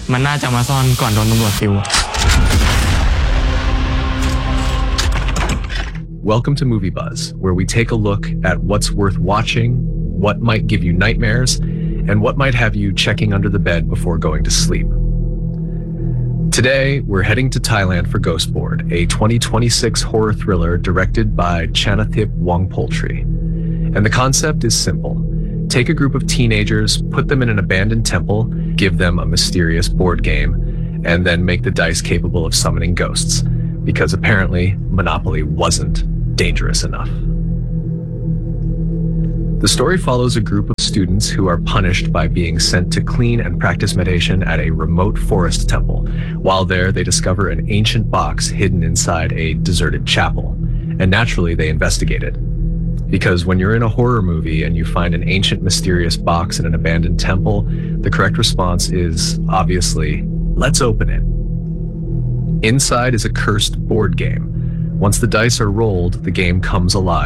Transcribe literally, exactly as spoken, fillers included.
มันน่าจะมาซ่อนก่อนโดนตำรวจติว Welcome to Movie Buzz, where we take a look at what's worth watching, what might give you nightmares, and what might have you checking under the bed before going to sleep. Today, we're heading to Thailand for Ghostboard, a twenty twenty-six horror thriller directed by Chanathip Wongpoltry. And the concept is simple. Take a group of teenagers, put them in an abandoned temple, give them a mysterious board game, and then make the dice capable of summoning ghosts, because apparently Monopoly wasn't dangerous enough. The story follows a group of students who are punished by being sent to clean and practice meditation at a remote forest temple. While there, they discover an ancient box hidden inside a deserted chapel, and naturally they investigate it. Because when you're in a horror movie and you find an ancient mysterious box in an abandoned temple, the correct response is, obviously, let's open it. Inside is a cursed board game. Once the dice are rolled, the game comes alive.